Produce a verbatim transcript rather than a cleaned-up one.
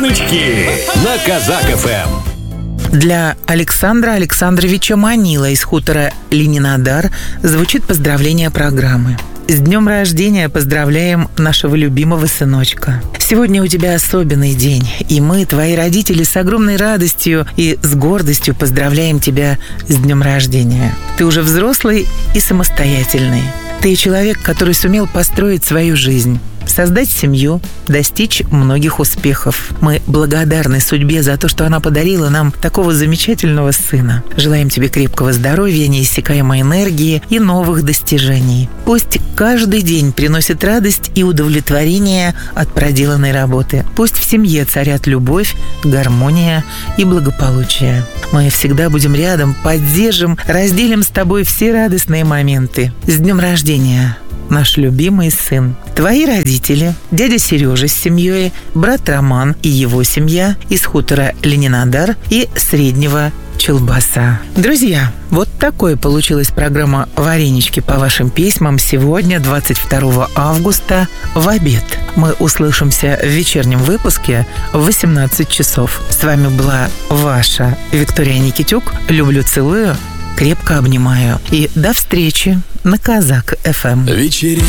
Варенички на Казак-ФМ. Для Александра Александровича Манила из хутора Ленинодар звучит поздравление программы. С днем рождения поздравляем нашего любимого сыночка. Сегодня у тебя особенный день, и мы, твои родители, с огромной радостью и с гордостью поздравляем тебя с днем рождения. Ты уже взрослый и самостоятельный. Ты человек, который сумел построить свою жизнь, создать семью, достичь многих успехов. Мы благодарны судьбе за то, что она подарила нам такого замечательного сына. Желаем тебе крепкого здоровья, неиссякаемой энергии и новых достижений. Пусть каждый день приносит радость и удовлетворение от проделанной работы. Пусть в семье царят любовь, гармония и благополучие. Мы всегда будем рядом, поддержим, разделим с тобой все радостные моменты. С днем рождения, наш любимый сын. Твои родители, дядя Сережа с семьей, брат Роман и его семья из хутора Ленинодар и Среднего Чулбаса. Друзья, вот такой получилась программа «Варенички» по вашим письмам сегодня, двадцать второго августа, в обед. Мы услышимся в вечернем выпуске в восемнадцать часов. С вами была ваша Виктория Никитюк. Люблю, целую, крепко обнимаю. И до встречи на Казак-ФМ. Вечеря.